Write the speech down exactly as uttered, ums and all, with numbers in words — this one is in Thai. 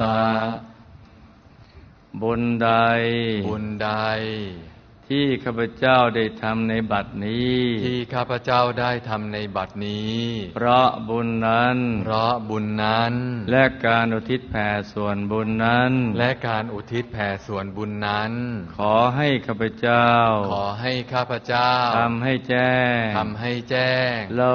ะบุญใดบุญใดที่ข้าพเจ้าได้ทำในบัดนี้ที่ข้าพเจ้าได้ทำในบัดนี้เพราะบุญนั้นเพราะบุญนั้นและการอุทิศแผ่ส่วนบุญนั้นและการอุทิศแผ่ส่วนบุญนั้นขอให้ข้าพเจ้าขอให้ข้าพเจ้าทำให้แจ้งทำให้แจ้ง